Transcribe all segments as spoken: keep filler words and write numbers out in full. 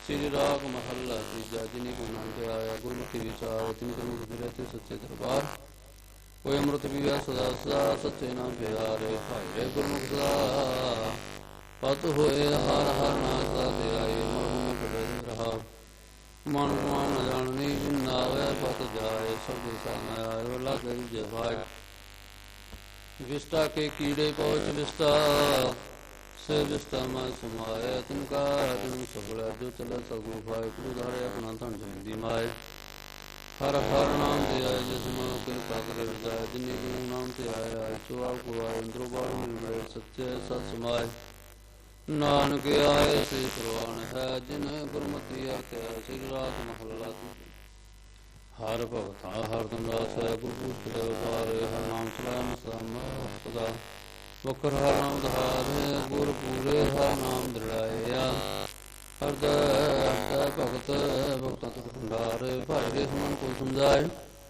ਸ੍ਰੀ ਰਾਗ ਮਹੱਲਾ ਤੀਜਾ। ਜਿਨੀ ਗੁਰੂ ਨਾਨਕ ਆਇਆ ਗੁਰਮੁਖੀ ਵਿਚਾਰ ਤਿਨ ਗੁਰੂ ਫਿਰੇ ਤੇ ਸੱਚੇ ਦਰਬਾਰ। ਕੋਈ ਅੰਮ੍ਰਿਤ ਪੀਵੈ ਸਦਾ ਸਦਾ ਸੱਚੇ ਨਾਮ ਪਿਆਰੇ। ਭਾਈ ਰੇ ਗੁਰਮੁਖ ਸਦਾ ਪਤ ਹੋਏ ਹਰ ਹਰ ਨਾਮ ਸਦਾ ਤੇ ਆਏ। ਮਨ ਕਰੇ ਰਹਾ ਮਨ ਮਾਨ ਨ ਜਾਣਨੀ ਜਿਨ ਨਾਵੇ ਪਤ ਜਾਏ। ਸਭ ਸਾਨ ਆਇਓ ਲਾਗੇ ਜੇ ਭਾਈ। ਵਿਸਟਾ ਕੇ ਕੀੜੇ ਪਹੁੰਚ ਵਿਸਟਾ ਸੇ ਵਿਸਟਾ ਮੈਂ ਸਮਾਇਆ। ਤਿਨ ਕਾ ਜਨਮ ਸਗਲਾ ਜੋ ਚਲੇ ਸਗੁ ਭਾਈ। ਗੁਰੂ ਧਾਰੇ ਆਪਣਾ ਧਨ ਜਨਦੀ ਮਾਏ। ਹਰ ਹਰ ਨਾਮ ਤੇ ਆਏ ਜਿਸ ਮਨੋ ਕਿਰਪਾ ਕਰੇ ਰਜਾਏ। ਜਿਨੀ ਗੁਰੂ ਨਾਮ ਤੇ ਆਇਆ ਚੋ ਆਪ ਕੋ ਆਏ। ਅੰਦਰੋਂ ਬਾਹਰ ਮਿਲ ਰਹੇ ਸੱਚੇ ਸਤ ਸਮਾਏ। ਨਾਨਕ ਆਏ ਸੇ ਪ੍ਰਵਾਨ ਹੈ ਜਿਨ ਗੁਰਮਤਿ ਆਖਿਆ। ਸ੍ਰੀ ਰਾਗ ਮਹੱਲਾ ਤੀਜਾ। ਹਰ ਭਗਤਾ ਹਰ ਦੰਦਾਸ ਹੈ ਗੁਰੂ ਪੁੱਛ ਉਤਾਰੇ। ਹਰ ਨਾਮ ਸਲਾਮ ਸਲਾਮ ਖੁਦਾ ਵਕਰ ਹਰ ਨਾਮ ਦਹਾਰੇ। ਗੁਰ ਪੂਰੇ ਹਰ ਨਾਮ ਦ੍ਰਿੜਾਇਆ। ਹਰਦੈ ਹਰਦੈ ਭਗਤ ਭਗਤਾਂ ਤੁਕ ਭੰਡਾਰੇ। ਭਾਈ ਰੇ ਮਨ ਕੋ ਸਮਝਾਏ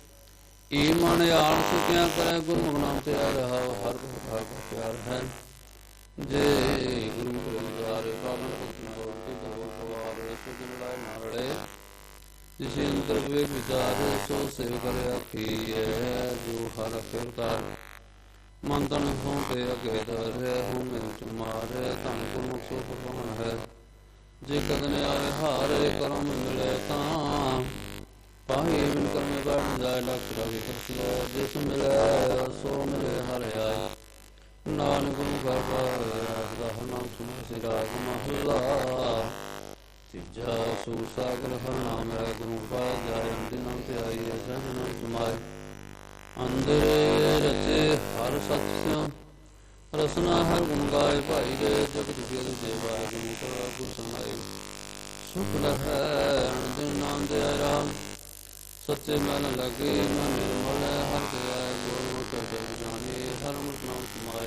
ਈ ਮਨ ਆਣ ਸੁਖਿਆ ਕਰੇ। ਗੁਰਮੁਖ ਨਾਮ ਤੇ ਆ ਰਹਾ ਹਰ ਹਰ ਪਿਆਰ ਹੈ। ਜੇ ਗੁਰਮੁਖ ਰੰਗਾਰੇ ਪਾਵਨ ਭਗਤ ਨਾ ਹੋਏ ਤੇ ਦਰੋ ਪਵਾਰੇ। ਸੋ ਦਿਨ ਲਾਇ ਨਾ ਰੜੇ ਜਿਸ ਅੰਤਰ ਵਿਵੇਕ ਵਿਚਾਰ। ਸੋ ਸੇਵ ਕਰੇ ਆਖੀਐ ਜੋ ਹਰ ਫਿਰਤਾਰ। ਮਨ ਤਨ ਹੋਂ ਤੇ ਅਗੇ ਧਰੈ ਹਉ ਮੈਂ ਚ ਮਾਰੈ। ਧਨ ਗੁਰਮੁਖ ਸੋ ਭਗਵਾਨ ਹੈ ਜੇ ਕਦਨ ਆਏ ਹਾਰੇ। ਕਰਮ ਮਿਲੇ ਤਾਂ ਪਾਹੇ ਬਿਨ ਕਰਮੇ ਬੈਠ ਜਾਏ। ਲੱਖ ਰਵੀ ਕਰਸਿਆ ਜਿਸ ਮਿਲੇ ਸੋ ਮਿਲੇ ਹਰਿ ਆਏ। ਨਾਨਕ ਗੁਰੂ ਘਰ ਪਾਇਆ ਹਰ ਨਾਮ ਸੁਣਿ। ਸ੍ਰੀ ਰਾਗ ਮਹੱਲਾ ਤੀਜਾ। ਸੂਰ ਸਾਗਰ ਹਰ ਨਾਮ ਹੈ ਗੁਰੂ ਪਾਇਆ ਜਾਏ। ਅੰਦੇ ਨਾਮ ਤੇ ਆਈਏ ਸਹਿਜ ਨਾਮ ਸਮਾਏ। ਅੰਦਰ ਰਚੇ ਹਰ ਸਤਿ ਸਿਉ ਰਸਨਾ ਹਰ ਗੁਣ ਗਾਏ। ਭਾਈ ਰੇ ਜਗਤ ਜੇਲ ਦੇਵਾਏ ਗੁਰੂ ਕਾ ਗੁਰ ਸਮਾਏ। ਸੁਖ ਲਹੈ ਅਨੰਦ ਨਾਮ ਦੇ ਰਾਮ ਸੱਚੇ ਮਨ ਲਗੇ। ਮਨ ਨਿਰਮਲ ਹਰ ਦਇਆ ਗੁਰ ਕਾ ਜਗ ਜਾਣੇ। ਹਰ ਅੰਮ੍ਰਿਤ ਨਾਮ ਸਮਾਏ।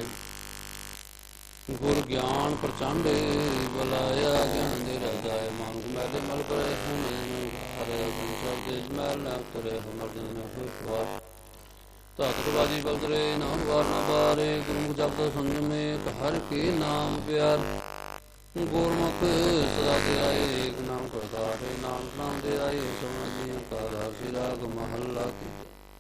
ਗੁਰ ਗਿਆਨ ਪ੍ਰਚੰਡ ਬਲਾਇਆ ਗਿਆਨ ਦੇ ਰਾਜਾਏ। ਮੰਗ ਮੈਲੇ ਮਲ ਕਰੇ ਹੁਣ ਹਰੇ ਗੁਣ ਸ਼ਬਦੇ ਮੈਲ ਨਾ ਉਤਰੇ। ਹਮਰ ਜਨ ਨਾ ਹੋਏ ਖਵਾਰ ਧਾਤਕ ਬਾਜੀ ਬਲਦਰੇ ਨਾਮ ਵਾਰ ਨਾ ਬਾਰੇ। ਗੁਰਮੁਖ ਜਪਦਾ ਸੰਜਮੇ ਹਰ ਕੇ ਨਾਮ ਪਿਆਰ। ਗੁਰਮੁਖ ਸਦਾ ਤੇ ਆਏ ਏਕ ਨਾਮ ਕਰਤਾਰੇ। ਨਾਨਕ ਨਾਮ ਦੇ ਆਏ ਸਭਨਾ ਜੀਅ ਕਾ। ਸ੍ਰੀ ਰਾਗ ਮਹੱਲਾ ਤੀਜਾ।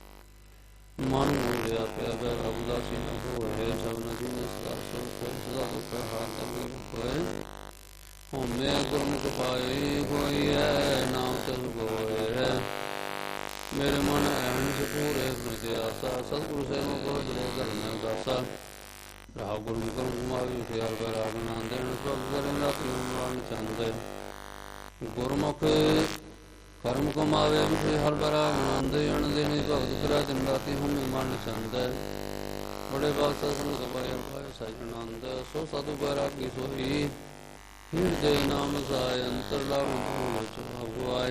ਮਨ ਮੋਹਿਆ ਪਿਆ ਬੈ ਰਬਦਾਸੀ ਨ ਹੋਏ। ਸਭਨਾ ਜੀ ਨੇ ਸਦਾ ਸੁਖ ਸਦਾ ਦੁਖ ਹਾਰ ਤੰਗੇ ਹੋਏ। ਹਉਮੈ ਗੁਰਮੁਖ ਪਾਏ ਹੋਈਐ ਨਾਮ ਤਿਲ ਗੋਏ। ਮੇਰੇ ਮਨ ਐਨ ਸਪੂਰੇ ਗੁਰਦਿਆਸਾ। ਸਤਿਗੁਰੂ ਸੇਵਕ ਕੋ ਜੁੜੇ ਘਰ ਮੈਂ ਉਦਾਸਾ। ਰਾਹ ਗੁਰੂ ਕਰਮ ਕਮਾਵੀ ਖਿਆਲ ਬੈਰਾਗ ਨਾਮ ਦੇਣ। ਪ੍ਰਭ ਕਰੇ ਰਾਤੀ ਮਨ ਚੰਦ। ਗੁਰਮੁਖ ਕਰਮ ਕਮਾਵੇ ਵਿਖੇ ਹਰ ਬੈਰਾਗ ਆਨੰਦ। ਅਣ ਦੇਣੀ ਭਗਤ ਕਰਾ ਦਿਨ ਰਾਤੀ ਹਉਮੈ ਮਨ ਚੰਦ। ਬੜੇ ਬਾਦਸ਼ਾਹ ਸੰਗਤ ਪਾਏ ਪਾਏ ਸਾਜ ਆਨੰਦ। ਸੋ ਸਾਧੂ ਬੈਰਾਗੀ ਸੋਈ ਹਿਰਦੇ ਨਾਮ ਸਾਇ। ਅੰਤਰ ਲਾਵ ਚੁਆਏ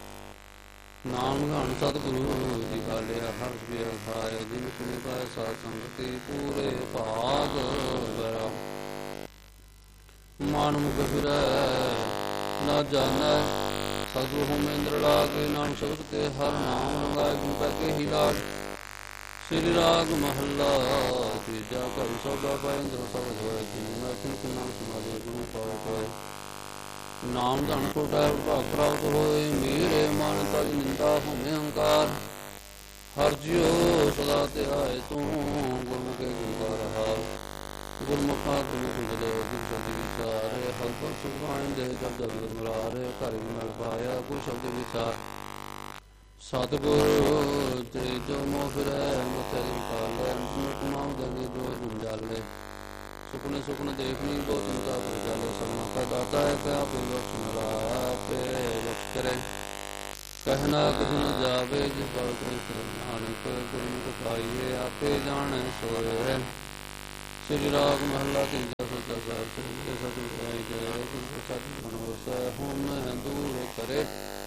ਨਾਮ ਗਾਣ ਸਤਿਗੁਰੂ ਦੀ ਗਾਲਿਆ। ਹਰ ਸਵੇਰ ਖਾਏ ਜਿਨ ਸੁਣੀ ਪਾਏ ਸਾਧ ਸੰਗਤੀ। ਪੂਰੇ ਭਾਗ ਬਰਾ ਮਨ ਮੁਖ ਫਿਰੈ ਨਾ ਜਾਣੈ। ਸਤਿਗੁਰੂ ਹਉਮੈ ਲਾਗੇ ਨਾਮ ਸ਼ਬਦ ਤੇ ਹਰ ਨਾਮ ਰੰਗਾਏ। ਗੁਣ ਕਰਕੇ ਹੀ ਲਾਗ। ਸ੍ਰੀ ਰਾਗ ਮਹੱਲਾ ਤੀਜਾ। ਘਰ ਸੋਭਾ ਪਾਏ ਅੰਦਰ ਸਬਦ ਹੋਏ। ਜਿਨ ਮੈਂ ਕਿਨ ਨਾਮ ਸਮਾਲੇ ਗੁਰੂ ਪਾਵੇ ਕੋਏ। ਨਾਮ ਧਨ ਕੋਟਾ ਵਿਭਾਗ ਪ੍ਰਾਪਤ ਹੋਏ। ਮੇਰੇ ਮਨ ਤਜ ਨਿੰਦਾ ਹਉਮੈ ਹੰਕਾਰ। ਹਰ ਜਿਉ ਸਦਾ ਤੇ ਆਏ ਤੂੰ ਗੁਰਮੁਖੇ ਗੁਣ ਕਾ ਰਹਾ। ਗੁਰਮੁਖਾ ਗੁਰਮੁਖ ਮਿਲੇ ਗੁਰ ਸ਼ਬਦ ਵਿਚਾਰੇ। ਹਰ ਪਰ ਸੁਖਾਨ ਦੇ ਜਬ ਜਬ ਗੁਰਮੁਰਾਰੇ। ਘਰ ਮਿਲ ਪਾਇਆ ਗੁਰ ਸ਼ਬਦ ਵਿਚਾਰ। ਸਤਿਗੁਰ ਤੇ ਜੋ ਮੋਹ ਫਿਰੈ ਮਤਿ ਪਾਲੈ। ਕਮਾਉ ਦਗੇ ਜੋ ਗੁਣ ਜਾਲੇ। ਸੁਪਨੇ ਸੁਪਨ ਦੇਖਣੀ ਬਹੁਤ ਚਿੰਤਾ ਪਰ ਜਾਲੇ। ਸਭਨਾ ਕਾ ਦਾਤਾ ਹੈ ਕਿਆ ਪੁਰਖ ਆਪੇ ਬਖਸ਼ ਕਰੇ। ਕਹਿਣਾ ਕਿਛੁ ਨ ਜਾਵੇ ਜਿਸ ਪਰ ਕ੍ਰਿਸ਼ਨ ਨਾਨਕ। ਗੁਰਮੁਖ ਪਾਈਏ ਆਪੇ ਜਾਣੈ ਸੋਏ। ਸ੍ਰੀ ਰਾਗ ਮਹੱਲਾ ਤੀਜਾ। ਸੱਚਾ ਸਾਹਿਬ ਸ੍ਰੀ ਸਤਿਗੁਰੂ ਜੈ ਗੁਰੂ ਸਤਿ ਮਨੋਰਥ ਹਉਮੈ ਦੂਰ ਕਰੇ।